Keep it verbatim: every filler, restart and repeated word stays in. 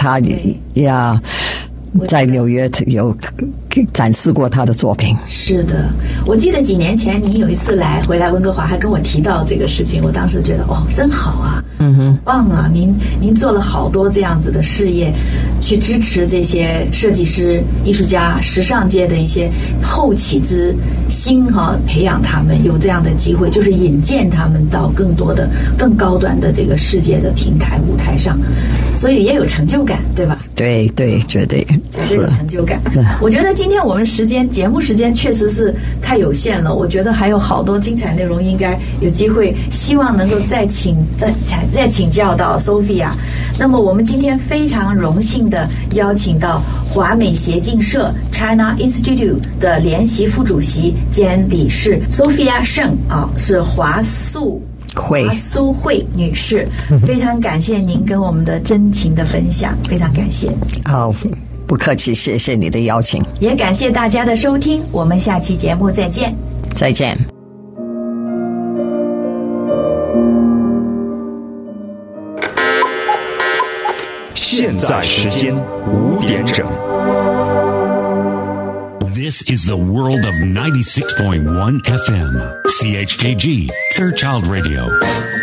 他呀在纽约有展示过他的作品。 是的，我记得几年前您有一次来回来温哥华，还跟我提到这个事情，我当时觉得哦，真好啊， 嗯哼， 棒啊！您您做了好多这样子的事业，去支持这些设计师、艺术家、时尚界的一些后起之心哈、啊，培养他们有这样的机会，就是引荐他们到更多的、更高端的这个世界的平台舞台上，所以也有成就感，对吧？ 对对，绝对绝对有成就感。我觉得今天我们时间节目时间确实是太有限了，我觉得还有好多精彩内容，应该有机会，希望能够再请再再请教到 Sophia。那么我们今天非常荣幸的邀请到华美协进社 China Institute 的联席副主席兼理事 Sophia Sheng 啊，是华素会华苏慧女士，非常感谢您跟我们的真情的分享，非常感谢。 好，不客气，谢谢你的邀请， 也感谢大家的收听，我们下期节目再见。 再见。 现在时间五点整。 This is the world of ninety-six point one F M, C H K G, Fairchild Radio.